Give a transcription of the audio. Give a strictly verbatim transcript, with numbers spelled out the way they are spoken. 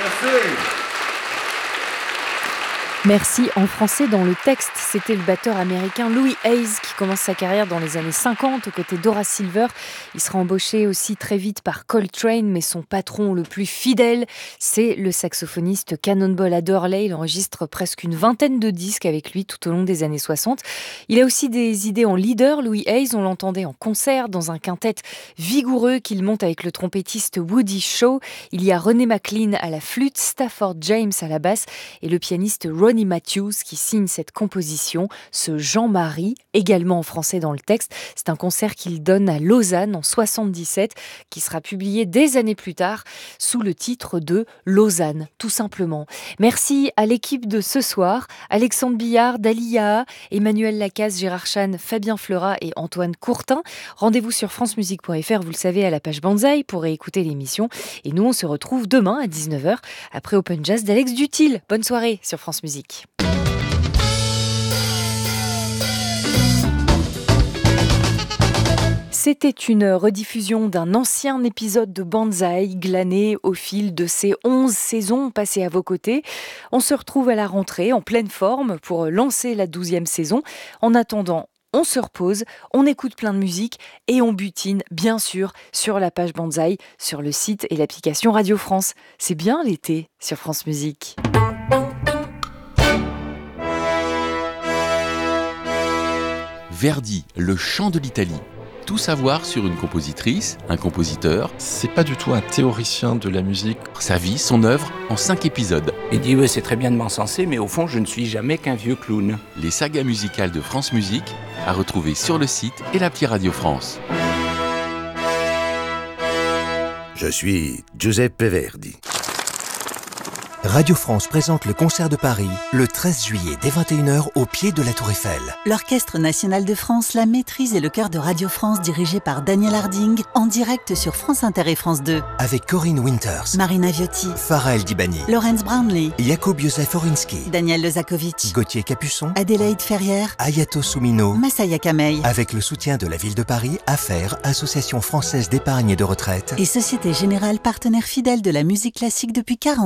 Merci. Merci en français dans le texte. C'était le batteur américain Louis Hayes qui commence sa carrière dans les années cinquante aux côtés d'Horace Silver. Il sera embauché aussi très vite par Coltrane, mais son patron le plus fidèle, c'est le saxophoniste Cannonball Adderley. Il enregistre presque une vingtaine de disques avec lui tout au long des années soixante. Il a aussi des idées en leader, Louis Hayes. On l'entendait en concert dans un quintet vigoureux qu'il monte avec le trompettiste Woody Shaw. Il y a René McLean à la flûte, Stafford James à la basse et le pianiste Ronnie Matthews qui signe cette composition, ce Jean-Marie, également en français dans le texte. C'est un concert qu'il donne à Lausanne en soixante-dix-sept, qui sera publié des années plus tard sous le titre de Lausanne, tout simplement. Merci à l'équipe de ce soir, Alexandre Billard, Dalia, Emmanuel Lacaze, Gérard Chan, Fabien Fleurat et Antoine Courtin. Rendez-vous sur francemusique point f r, vous le savez, à la page Banzai pour écouter l'émission. Et nous, on se retrouve demain à dix-neuf heures après Open Jazz d'Alex Dutil. Bonne soirée sur France Musique. C'était une rediffusion d'un ancien épisode de Banzai glané au fil de ces onze saisons passées à vos côtés. On se retrouve à la rentrée en pleine forme pour lancer la douzième saison. En attendant, on se repose, on écoute plein de musique et on butine, bien sûr, sur la page Banzai, sur le site et l'application Radio France. C'est bien l'été sur France Musique. Verdi, le chant de l'Italie. Tout savoir sur une compositrice, un compositeur. C'est pas du tout un théoricien de la musique. Sa vie, son œuvre, en cinq épisodes. Il dit ouais, c'est très bien de m'encenser, mais au fond, je ne suis jamais qu'un vieux clown. Les sagas musicales de France Musique, à retrouver sur le site et l'appli Radio France. Je suis Giuseppe Verdi. Radio France présente le concert de Paris le treize juillet dès vingt et une heures au pied de la Tour Eiffel. L'Orchestre National de France, la Maîtrise et le chœur de Radio France dirigé par Daniel Harding en direct sur France Inter et France deux. Avec Corinne Winters, Marina Viotti, Farah El Dibani, Lawrence Brownlee, Jakub Józef Orinski, Daniel Lezakovic, Gauthier Capuçon, Adélaïde Ferrière, Ayato Soumino, Masaya Kamei. Avec le soutien de la Ville de Paris, Affaires, Association française d'épargne et de retraite et Société Générale, partenaire fidèle de la musique classique depuis quarante ans.